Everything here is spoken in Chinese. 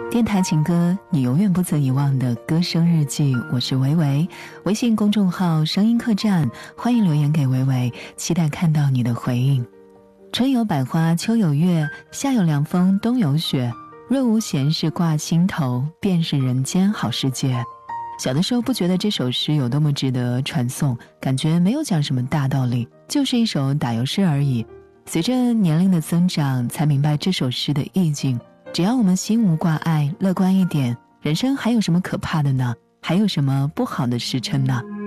电台情歌，你永远不曾遗忘的歌声日记，我是维维，微信公众号声音客栈，欢迎留言给维维，期待看到你的回应。春有百花，秋有月，夏有凉风，冬有雪，若无闲事挂心头，便是人间好世界。小的时候不觉得这首诗有多么值得传颂，感觉没有讲什么大道理，就是一首打油诗而已。随着年龄的增长，才明白这首诗的意境，只要我们心无挂碍，乐观一点，人生还有什么可怕的呢？还有什么不好的时辰呢？